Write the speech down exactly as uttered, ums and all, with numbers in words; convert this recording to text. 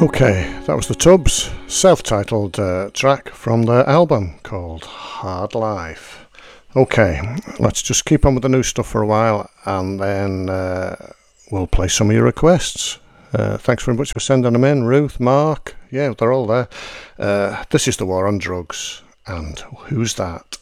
Okay, that was the Tubs, self-titled uh, track from their album called Hard Life. Okay, let's just keep on with the new stuff for a while, and then uh, we'll play some of your requests. Uh, thanks very much for sending them in, Ruth, Mark. Yeah, they're all there. Uh, this is The War on Drugs, and Who's That?